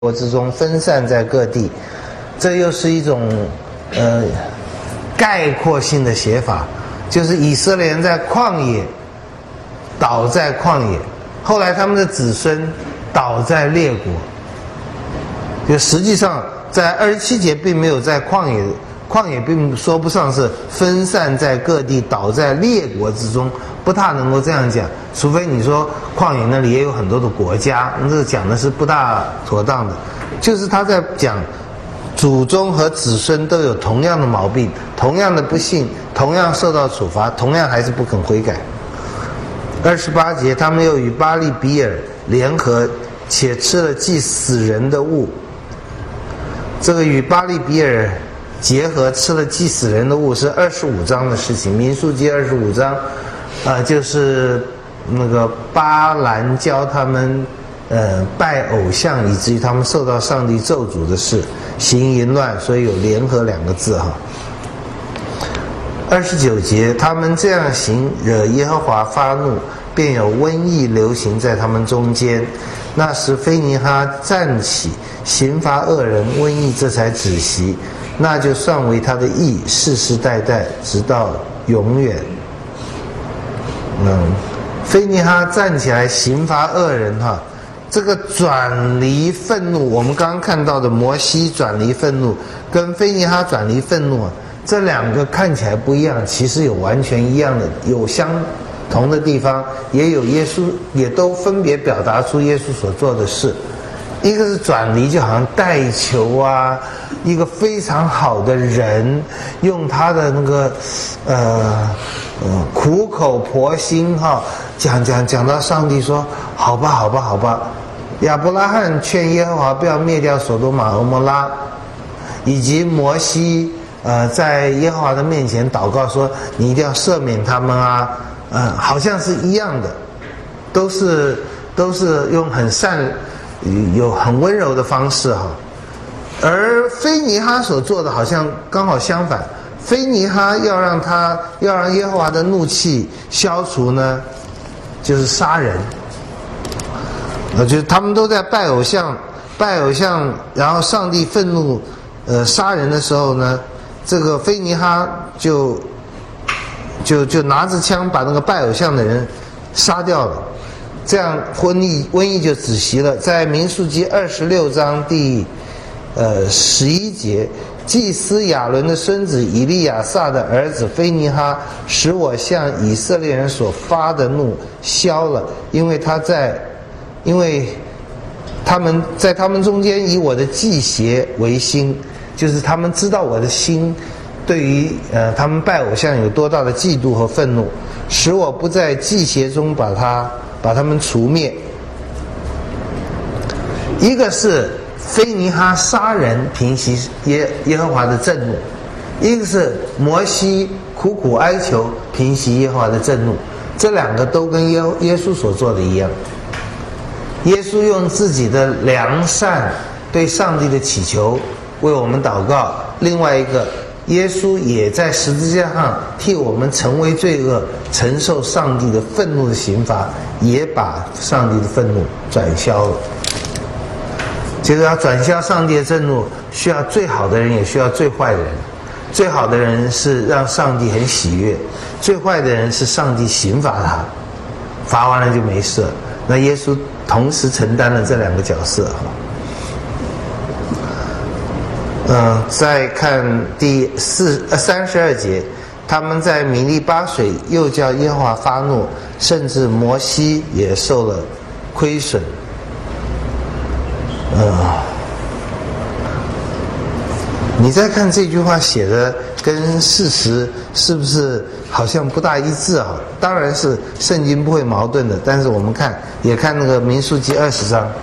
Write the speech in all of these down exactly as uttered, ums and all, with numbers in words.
国之中分散在各地，这又是一种呃概括性的写法，就是以色列人在旷野倒在旷野，后来他们的子孙倒在列国，就实际上在二十七节并没有在旷野，旷野并说不上是分散在各地倒在列国之中，不大能够这样讲，除非你说旷野那里也有很多的国家，这个讲的是不大妥当的。就是他在讲祖宗和子孙都有同样的毛病，同样的不幸，同样受到处罚，同样还是不肯悔改。二十八节，他们又与巴利比尔联合，且吃了祭死人的物。这个与巴利比尔结合吃了祭死人的物是二十五章的事情，民数记二十五章呃，就是那个巴兰教他们呃拜偶像，以至于他们受到上帝咒诅的事，行淫乱，所以有联合两个字哈。二十九节，他们这样行，惹耶和华发怒，便有瘟疫流行在他们中间。那时非尼哈站起，刑罚恶人，瘟疫这才止息，那就算为他的义，世世代代直到永远。嗯，非尼哈站起来刑罚恶人哈，这个转离愤怒，我们刚刚看到的摩西转离愤怒跟非尼哈转离愤怒啊，这两个看起来不一样，其实有完全一样的，有相同的地方，也有耶稣，也都分别表达出耶稣所做的事。一个是转离，就好像代求啊，一个非常好的人，用他的那个呃呃苦口婆心哈，讲讲讲到上帝说好吧好吧好吧，亚伯拉罕劝耶和华不要灭掉所多玛俄摩拉，以及摩西呃在耶和华的面前祷告说你一定要赦免他们啊，嗯、呃，好像是一样的，都是都是用很善。有很温柔的方式哈，而非尼哈所做的好像刚好相反，非尼哈要让他要让耶和华的怒气消除呢，就是杀人。我觉得他们都在拜偶像，拜偶像，然后上帝愤怒，呃，杀人的时候呢，这个非尼哈就就就拿着枪把那个拜偶像的人杀掉了。这样瘟疫瘟疫就止息了。在民数记二十六章第呃十一节，祭司亚伦的孙子以利亚撒的儿子非尼哈，使我向以色列人所发的怒消了，因为他在，因为他们在他们中间以我的祭邪为心，就是他们知道我的心对于呃他们拜偶像有多大的嫉妒和愤怒，使我不在祭邪中把他。把他们除灭。一个是非尼哈杀人平息耶耶和华的震怒，一个是摩西苦苦哀求平息耶和华的震怒，这两个都跟耶耶稣所做的一样。耶稣用自己的良善对上帝的祈求为我们祷告，另外一个耶稣也在十字架上替我们成为罪恶，承受上帝的愤怒的刑罚，也把上帝的愤怒转消了。这个要转消上帝的震怒，需要最好的人，也需要最坏的人。最好的人是让上帝很喜悦，最坏的人是上帝刑罚他，罚完了就没事了。那耶稣同时承担了这两个角色哈。嗯，再看第四呃三十二节，他们在米利巴水又叫耶和华发怒，甚至摩西也受了亏损。嗯，你再看这句话写的跟事实是不是好像不大一致啊？当然是圣经不会矛盾的，但是我们看也看那个民数记二十章，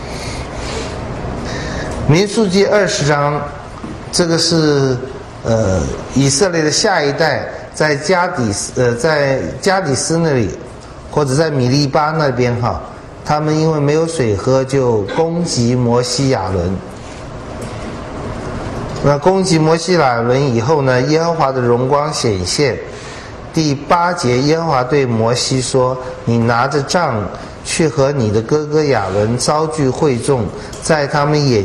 民数记二十章。这个是呃以色列的下一代在加底斯呃在加底斯那里，或者在米利巴那边哈，他们因为没有水喝，就攻击摩西亚伦。那攻击摩西亚伦以后呢，耶和华的荣光显现。第八节，耶和华对摩西说：“你拿着杖去和你的哥哥亚伦招聚会众，在他们眼